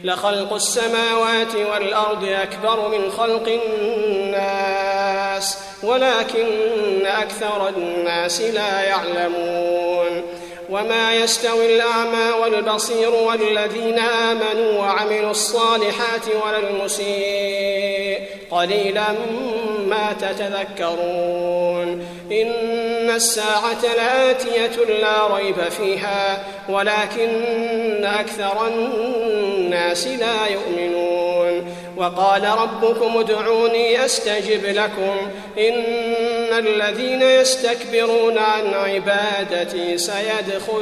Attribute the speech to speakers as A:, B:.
A: لخلق السماوات والأرض أكبر من خلق الناس ولكن أكثر الناس لا يعلمون وما يستوي الأعمى والبصير والذين آمنوا وعملوا الصالحات ولا المسيء قليلا ما تتذكرون إن الساعة لآتية لا ريب فيها ولكن أكثر الناس لا يؤمنون وقال ربكم ادعوني أستجب لكم إن الذين يستكبرون عن عبادتي سيدخلون